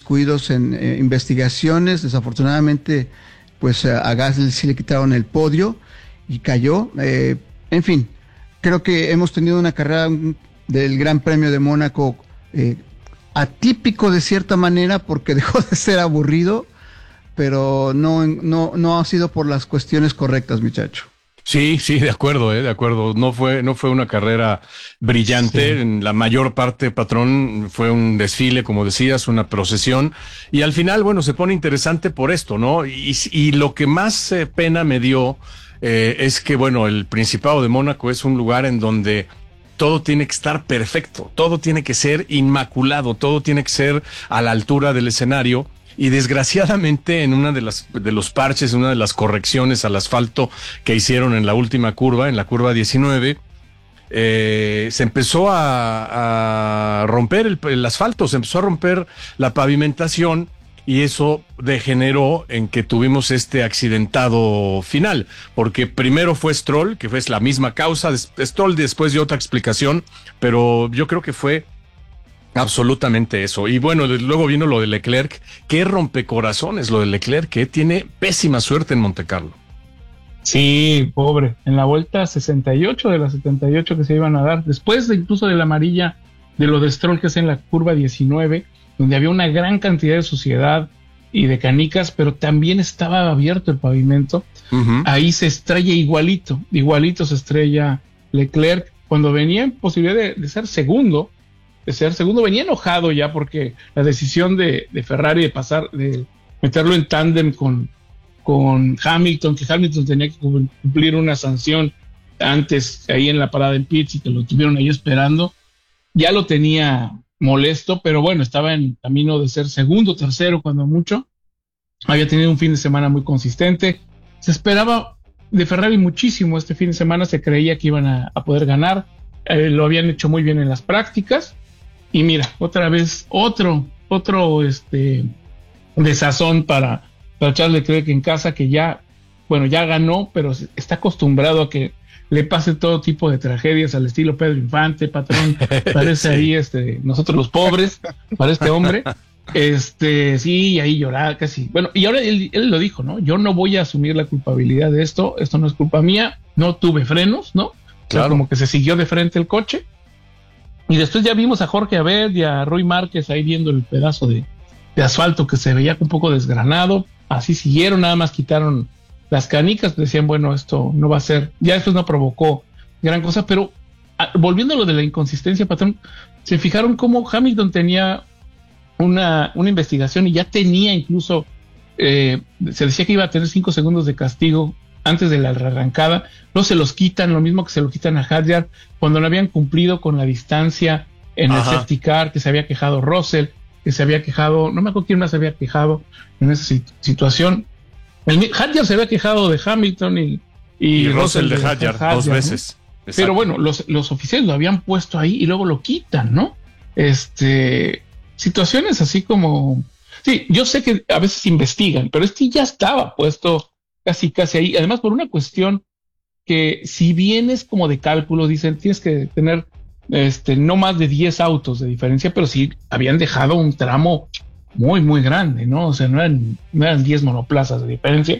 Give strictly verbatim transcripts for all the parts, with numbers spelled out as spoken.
descuidos en eh, investigaciones. Desafortunadamente, pues a, a Gasly sí le quitaron el podio y cayó. Eh, en fin, creo que hemos tenido una carrera del Gran Premio de Mónaco eh, atípico de cierta manera, porque dejó de ser aburrido, pero no, no, no ha sido por las cuestiones correctas, muchacho. Sí, sí, de acuerdo, eh, de acuerdo. No fue, no fue una carrera brillante. Sí. En la mayor parte, patrón, fue un desfile, como decías, una procesión. Y al final, bueno, se pone interesante por esto, ¿no? Y, y lo que más eh, pena me dio eh, es que, bueno, el Principado de Mónaco es un lugar en donde todo tiene que estar perfecto, todo tiene que ser inmaculado, todo tiene que ser a la altura del escenario. Y desgraciadamente en una de las de los parches, una de las correcciones al asfalto que hicieron en la última curva, en la curva diecinueve, eh, se empezó a, a romper el, el asfalto, se empezó a romper la pavimentación y eso degeneró en que tuvimos este accidentado final, porque primero fue Stroll, que fue la misma causa, Stroll después dio otra explicación, pero yo creo que fue absolutamente eso. Y bueno, luego vino lo de Leclerc. Qué rompecorazones lo de Leclerc, que tiene pésima suerte en Montecarlo. Sí, pobre. En la vuelta sesenta y ocho de las setenta y ocho que se iban a dar, después de incluso de la amarilla de lo de Stroll, que es en la curva diecinueve, donde había una gran cantidad de suciedad y de canicas, pero también estaba abierto el pavimento. Uh-huh. Ahí se estrella igualito, igualito se estrella Leclerc, cuando venía en posibilidad de, de ser segundo, de ser segundo, venía enojado ya porque la decisión de, de Ferrari de pasar, de meterlo en tándem con, con Hamilton, que Hamilton tenía que cumplir una sanción antes ahí en la parada en pits y que lo tuvieron ahí esperando, ya lo tenía molesto, pero bueno, estaba en camino de ser segundo, tercero, cuando mucho. Había tenido un fin de semana muy consistente. Se esperaba de Ferrari muchísimo este fin de semana, se creía que iban a, a poder ganar. Eh, lo habían hecho muy bien en las prácticas. Y mira, otra vez, otro, otro este desazón para, para Charles Leclerc en casa, que ya, bueno, ya ganó, pero está acostumbrado a que le pase todo tipo de tragedias al estilo Pedro Infante, patrón. Parece sí. ahí este, nosotros los pobres, para este hombre. Este, sí, ahí lloraba casi. Bueno, y ahora él, él lo dijo, ¿no? Yo no voy a asumir la culpabilidad de esto, esto no es culpa mía, no tuve frenos, ¿no? Claro. O sea, como que se siguió de frente el coche. Y después ya vimos a Jorge Abed y a Rui Márquez ahí viendo el pedazo de, de asfalto que se veía un poco desgranado. Así siguieron, nada más quitaron las canicas, decían, bueno, esto no va a ser. Ya después no provocó gran cosa, pero a, volviendo a lo de la inconsistencia, patrón, se fijaron cómo Hamilton tenía una, una investigación y ya tenía incluso, eh, se decía que iba a tener cinco segundos de castigo antes de la arrancada, no se los quitan, lo mismo que se lo quitan a Hadjar cuando no habían cumplido con la distancia en Ajá. el safety car, que se había quejado Russell, que se había quejado, no me acuerdo quién más se había quejado en esa situación. El Hadjar se había quejado de Hamilton y, y, y Russell de, de Hadjar, Hadjar dos veces. ¿No? Pero bueno, los, los oficiales lo habían puesto ahí y luego lo quitan, ¿no? Este, situaciones así como, sí, yo sé que a veces investigan, pero este ya estaba puesto casi, casi ahí. Además, por una cuestión que si bien es como de cálculo, dicen, tienes que tener este, no más de diez autos de diferencia, pero sí habían dejado un tramo muy, muy grande, ¿no? O sea, no eran, no eran diez monoplazas de diferencia.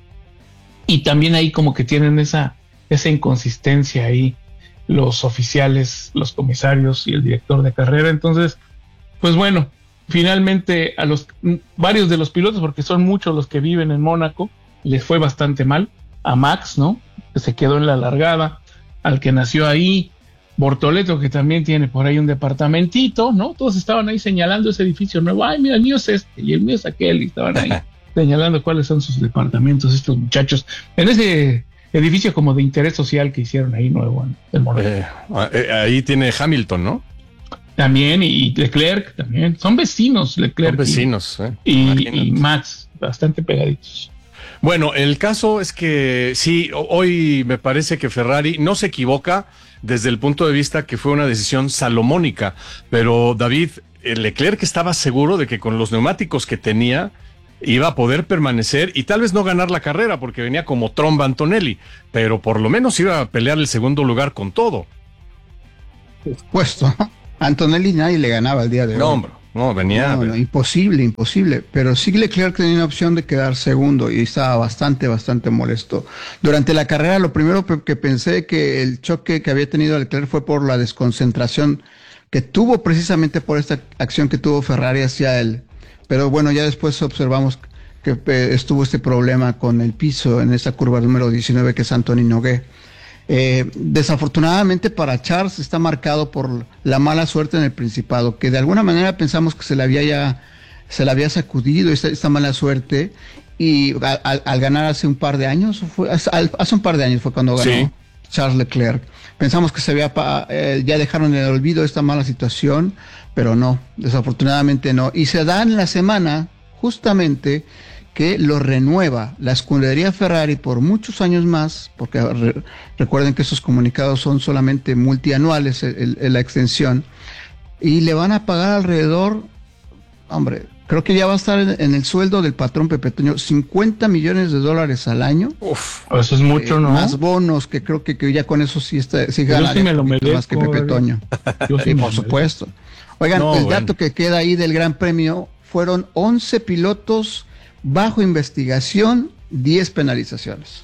Y también ahí como que tienen esa, esa inconsistencia ahí los oficiales, los comisarios y el director de carrera. Entonces, pues bueno, finalmente a los varios de los pilotos, porque son muchos los que viven en Mónaco, les fue bastante mal. A Max, ¿no? Que se quedó en la largada, al que nació ahí, Bortoleto, que también tiene por ahí un departamentito, ¿no? Todos estaban ahí señalando ese edificio nuevo. Ay, mira, el mío es este y el mío es aquel, y estaban ahí señalando cuáles son sus departamentos estos muchachos en ese edificio como de interés social que hicieron ahí nuevo en el Mónaco. Eh, eh, ahí tiene Hamilton, ¿no? También, y Leclerc también. Son vecinos, Leclerc. Son vecinos, y, eh. y, y Max, bastante pegaditos. Bueno, el caso es que sí, hoy me parece que Ferrari no se equivoca desde el punto de vista que fue una decisión salomónica, pero David, Leclerc estaba seguro de que con los neumáticos que tenía iba a poder permanecer y tal vez no ganar la carrera porque venía como tromba Antonelli, pero por lo menos iba a pelear el segundo lugar con todo. Por supuesto, Antonelli nadie le ganaba el día de hoy. No, hombre, No, venía. No, no, imposible, imposible. Pero sí Leclerc tenía una opción de quedar segundo y estaba bastante, bastante molesto. Durante la carrera, lo primero que pensé que el choque que había tenido Leclerc fue por la desconcentración que tuvo precisamente por esta acción que tuvo Ferrari hacia él. Pero bueno, ya después observamos que eh, estuvo este problema con el piso en esta curva número diecinueve, que es Anthony Nogué. Eh, desafortunadamente para Charles está marcado por la mala suerte en el Principado, que de alguna manera pensamos que se le había ya se le había sacudido esta, esta mala suerte, y al, al ganar hace un par de años fue, hace, hace un par de años fue cuando ganó sí. Charles Leclerc. Pensamos que se había eh, ya dejaron en el olvido esta mala situación, pero no, desafortunadamente no. Y se da en la semana justamente que lo renueva la escudería Ferrari por muchos años más, porque re, recuerden que esos comunicados son solamente multianuales, el, el, la extensión, y le van a pagar alrededor, hombre, creo que ya va a estar en, en el sueldo del patrón Pepe Toño, cincuenta millones de dólares al año. Uf, eso es mucho, eh, ¿no? Más bonos, que creo que, que ya con eso sí, está, sí gana sí más que Pepe Toño. Yo sí, por supuesto. Oigan, no, el bueno. dato que queda ahí del Gran Premio fueron once pilotos bajo investigación, diez penalizaciones.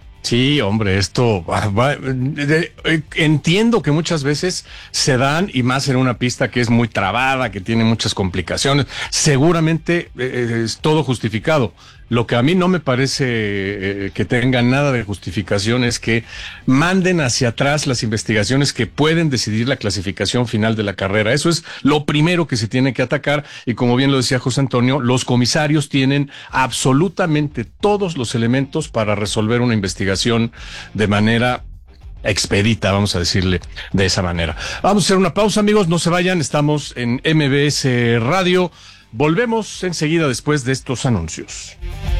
Sí, hombre, esto va, va, de, de, entiendo que muchas veces se dan, y más en una pista que es muy trabada, que tiene muchas complicaciones, seguramente eh, es todo justificado. Lo que a mí no me parece eh, que tenga nada de justificación es que manden hacia atrás las investigaciones que pueden decidir la clasificación final de la carrera. Eso es lo primero que se tiene que atacar, y como bien lo decía José Antonio, los comisarios tienen absolutamente todos los elementos para resolver una investigación de manera expedita, vamos a decirle de esa manera. Vamos a hacer una pausa, amigos, no se vayan, estamos en M B S Radio. Volvemos enseguida después de estos anuncios.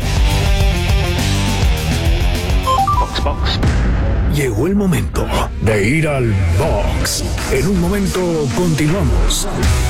Box, box. Llegó el momento de ir al box. En un momento continuamos.